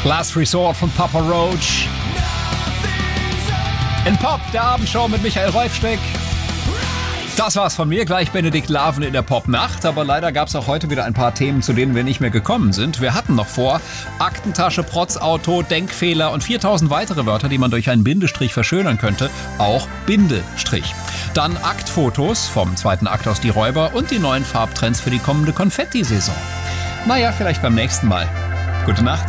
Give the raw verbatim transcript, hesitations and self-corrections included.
Last Resort von Papa Roach. In Pop, der Abendshow mit Michael Rolfsteck. Das war's von mir, gleich Benedikt Laven in der Popnacht. Aber leider gab's auch heute wieder ein paar Themen, zu denen wir nicht mehr gekommen sind. Wir hatten noch vor Aktentasche, Protzauto, Denkfehler und viertausend weitere Wörter, die man durch einen Bindestrich verschönern könnte. Auch Bindestrich. Dann Aktfotos vom zweiten Akt aus Die Räuber und die neuen Farbtrends für die kommende Konfetti-Saison. Naja, vielleicht beim nächsten Mal. Gute Nacht.